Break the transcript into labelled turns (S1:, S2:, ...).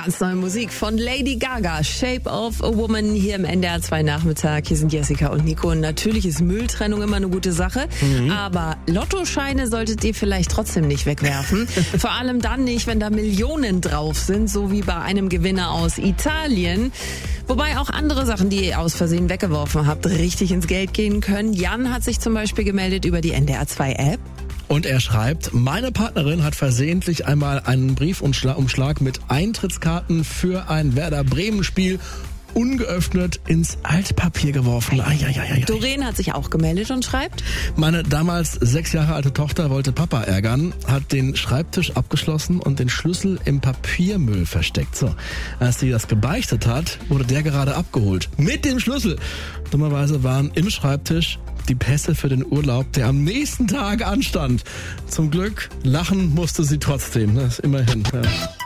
S1: Ganz neue Musik von Lady Gaga, Shape of a Woman, hier im NDR 2 Nachmittag. Hier sind Jessica und Nico. Und natürlich ist Mülltrennung immer eine gute Sache. Aber Lottoscheine solltet ihr vielleicht trotzdem nicht wegwerfen. Vor allem dann nicht, wenn da Millionen drauf sind, so wie bei einem Gewinner aus Italien. Wobei auch andere Sachen, die ihr aus Versehen weggeworfen habt, richtig ins Geld gehen können. Jan hat sich zum Beispiel gemeldet über die NDR 2 App.
S2: Und er schreibt, meine Partnerin hat versehentlich einmal einen Briefumschlag mit Eintrittskarten für ein Werder Bremen Spiel ungeöffnet ins Altpapier geworfen.
S1: Doreen hat sich auch gemeldet und schreibt:
S2: Meine damals 6 Jahre alte Tochter wollte Papa ärgern, hat den Schreibtisch abgeschlossen und den Schlüssel im Papiermüll versteckt. So, als sie das gebeichtet hat, wurde der gerade abgeholt. Mit dem Schlüssel. Dummerweise waren im Schreibtisch die Pässe für den Urlaub, der am nächsten Tag anstand. Zum Glück lachen musste sie trotzdem. Das ist immerhin. Ja.